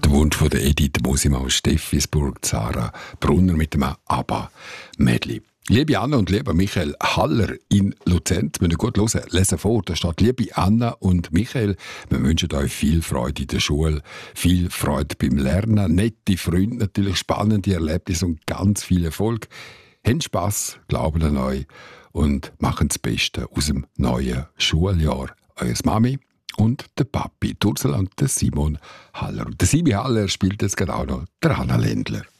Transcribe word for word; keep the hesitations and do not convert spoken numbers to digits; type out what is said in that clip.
Der Wunsch von der Edith Mosima aus Steffisburg, Sarah Brunner mit dem ABBA-Medley. Liebe Anna und lieber Michael Haller in Luzern, wir müssen gut hören, lesen vor, da steht: Liebe Anna und Michael, wir wünschen euch viel Freude in der Schule, viel Freude beim Lernen, nette Freunde, natürlich spannende Erlebnisse und ganz viel Erfolg. Habt Spass, glauben an euch und machen das Beste aus dem neuen Schuljahr. Eure Mami und der Papi, die Ursula und der Simon Haller. Und der Simi Haller spielt jetzt gerade auch noch der Anna Ländler.